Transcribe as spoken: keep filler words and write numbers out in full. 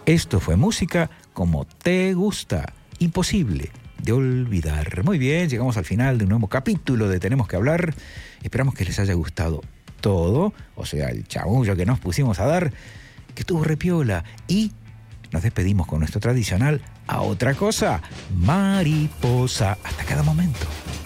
Esto fue música como te gusta, imposible de olvidar. Muy bien, llegamos al final de un nuevo capítulo de Tenemos que Hablar. Esperamos que les haya gustado todo, o sea, el chamullo que nos pusimos a dar, que estuvo repiola. Y nos despedimos con nuestro tradicional a otra cosa, mariposa. Hasta cada momento.